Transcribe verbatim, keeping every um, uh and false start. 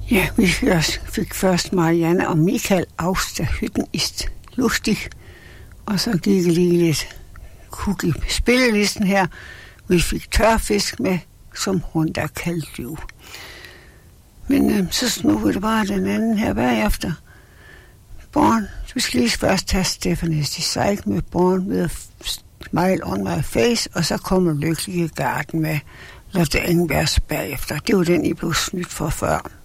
Ja, vi fik først Marianne og Michael aus der Hütten ist lustig. Og så gik det lige lidt cookie på spillelisten her. Vi fik tørfisk med, som hun der kaldte jo. Men øh, så snuppede det bare den anden her bagefter. Born, vi skal lige først tage Stephanie's Decide med Born with a Smile on My Face, og så kommer Lykkelige Garden med Lotte Engbergs bagefter. Det var den, I blev snydt for før.